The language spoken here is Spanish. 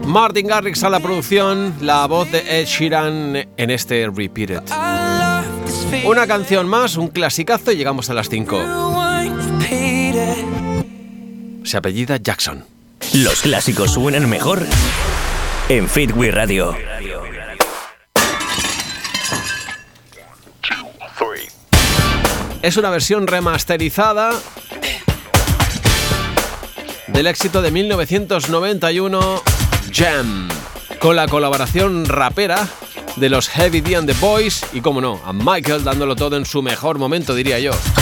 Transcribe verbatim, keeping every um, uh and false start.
Martin Garrix a la producción, la voz de Ed Sheeran en este Repeat It. Una canción más, un clasicazo y llegamos a las cinco. Se apellida Jackson. Los clásicos suenan mejor en Fitwi Radio. Es una versión remasterizada del éxito de mil novecientos noventa y uno, Jam, con la colaboración rapera de los Heavy D and the Boys y, como no, a Michael dándolo todo en su mejor momento, diría yo.